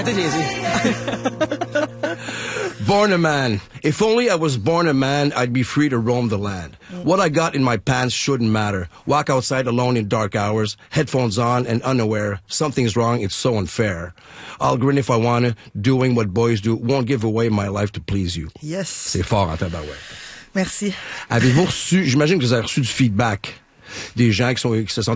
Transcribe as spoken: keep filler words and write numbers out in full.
arrêtez de niaiser. Born a man. If only I was born a man, I'd be free to roam the land. What I got in my pants shouldn't matter. Walk outside alone in dark hours, headphones on and unaware. Something's wrong, it's so unfair. I'll grin if I wanna, doing what boys do. Won't give away my life to please you. Yes. C'est fort en tabarouette. Merci. Avez-vous reçu, j'imagine que vous avez reçu du feedback des gens qui sont, qui se sont